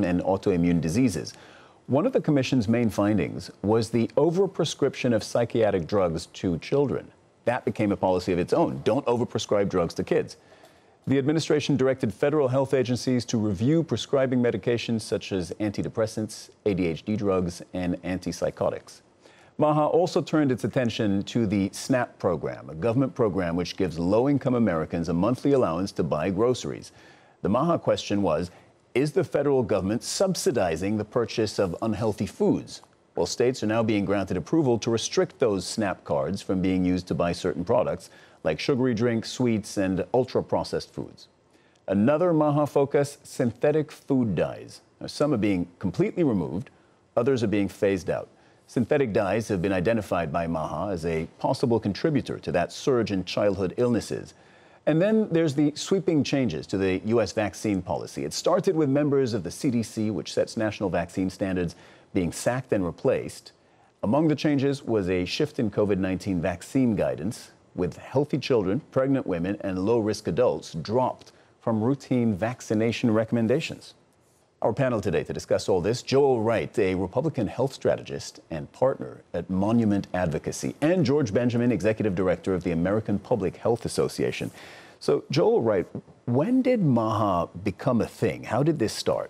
autism and autoimmune diseases. One of the commission's main findings was the overprescription of psychiatric drugs to children. That became a policy of its own. Don't overprescribe drugs to kids. The administration directed federal health agencies to review prescribing medications such as antidepressants, ADHD drugs, and antipsychotics. MAHA also turned its attention to the SNAP program, a government program which gives low-income Americans a monthly allowance to buy groceries. The MAHA question was, is the federal government subsidizing the purchase of unhealthy foods? Well, states are now being granted approval to restrict those SNAP cards from being used to buy certain products, like sugary drinks, sweets, and ultra-processed foods. Another MAHA focus, synthetic food dyes. Now, some are being completely removed, others are being phased out. Synthetic dyes have been identified by MAHA as a possible contributor to that surge in childhood illnesses. And then there's the sweeping changes to the U.S. vaccine policy. It started with members of the CDC, which sets national vaccine standards, being sacked and replaced. Among the changes was a shift in COVID-19 vaccine guidance, with healthy children, pregnant women, and low-risk adults dropped from routine vaccination recommendations. Our panel today to discuss all this, Joel Wright, a Republican health strategist and partner at Monument Advocacy, and George Benjamin, Executive Director of the American Public Health Association. So, Joel Wright, when did MAHA become a thing? How did this start?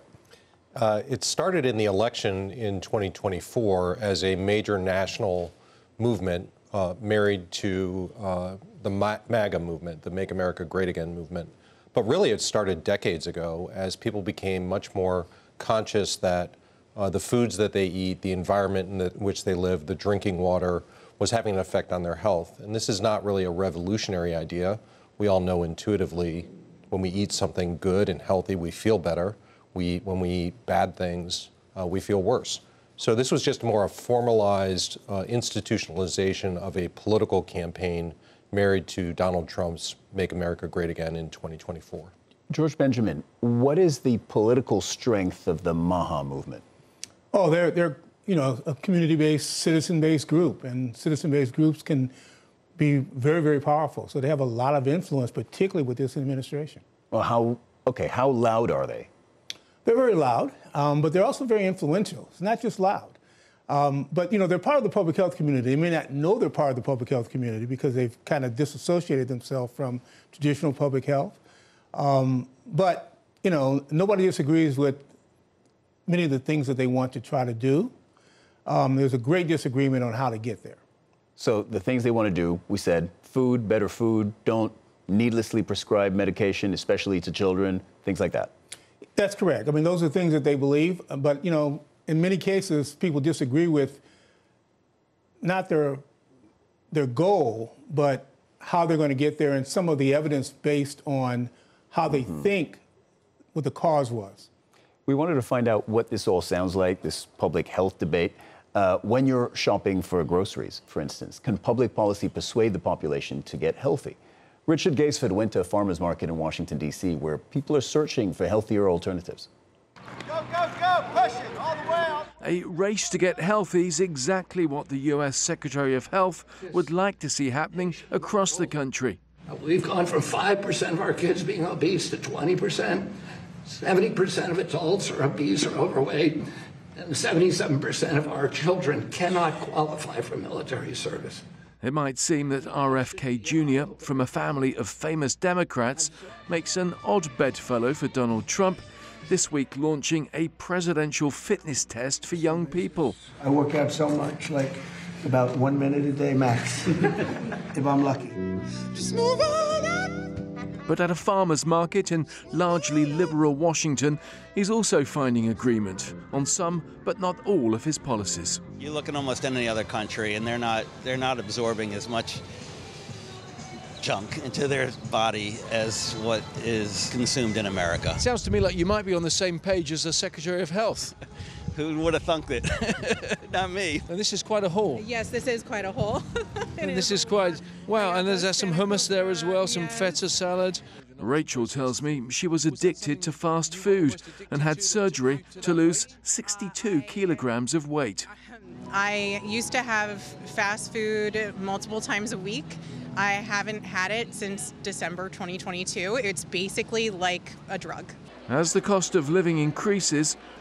It started in the election in 2024 as a major national movement married to the MAGA movement, the Make America Great Again movement. But really it started decades ago as people became much more conscious that the foods that they eat, the environment in which they live, the drinking water was having an effect on their health. And this is not really a revolutionary idea. We all know intuitively when we eat something good and healthy, we feel better. When we eat bad things, we feel worse. So this was just more a formalized institutionalization of a political campaign married to Donald Trump's Make America Great Again in 2024. George Benjamin, what is the political strength of the MAHA movement? Oh, they're a community-based, citizen-based group, and citizen-based groups can be very, very powerful. So they have a lot of influence, particularly with this administration. Well, how loud are they? They're very loud, but they're also very influential. It's not just loud. But, they're part of the public health community. They may not know they're part of the public health community because they've kind of disassociated themselves from traditional public health. But, nobody disagrees with many of the things that they want to try to do. There's a great disagreement on how to get there. So the things they want to do, we said, food, better food, don't needlessly prescribe medication, especially to children, things like that. That's correct. I mean, those are things that they believe. But, in many cases, people disagree with not their goal, but how they're going to get there and some of the evidence based on how they think what the cause was. We wanted to find out what this all sounds like, this public health debate. When you're shopping for groceries, for instance, can public policy persuade the population to get healthy? Richard Gaisford went to a farmer's market in Washington, D.C., where people are searching for healthier alternatives. Go, go, go, push it all the way out. A race to get healthy is exactly what the U.S. Secretary of Health would like to see happening across the country. We've gone from 5% of our kids being obese to 20%. 70% of adults are obese or overweight, and 77% of our children cannot qualify for military service. It might seem that RFK Jr., from a family of famous Democrats, makes an odd bedfellow for Donald Trump, this week launching a presidential fitness test for young people. I work out so much, like about 1 minute a day max, if I'm lucky. But at a farmer's market in largely liberal Washington, he's also finding agreement on some, but not all, of his policies. You look at almost any other country, and they're not absorbing as much junk into their body as what is consumed in America. Sounds to me like you might be on the same page as the Secretary of Health. Who would have thunk it? Not me. And this is quite a haul. Yes, this is quite a haul. And this is quite, wow, and there's some hummus there as well, some feta salad. Rachel tells me she was addicted to fast food and had surgery to lose 62 kilograms of weight. I used to have fast food multiple times a week. I haven't had it since December 2022. It's basically like a drug. As the cost of living increases,